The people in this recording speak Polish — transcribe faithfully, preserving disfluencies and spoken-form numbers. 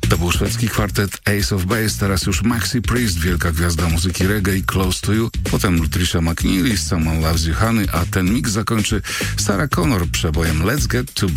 To był szwedzki kwartet Ace of Base, teraz już Maxi Priest, wielka gwiazda muzyki reggae, Close to You, potem Lutricia McNeely, Someone Loves You Honey, a ten mix zakończy Sarah Connor przebojem Let's Get to